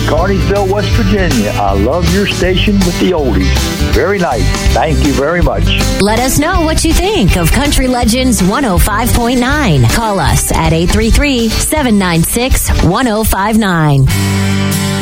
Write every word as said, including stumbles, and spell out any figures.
Carneysville, West Virginia. I love your station with the oldies. Very nice. Thank you very much. Let us know what you think of Country Legends one oh five point nine. Call us at eight three three, seven nine six, one oh five nine.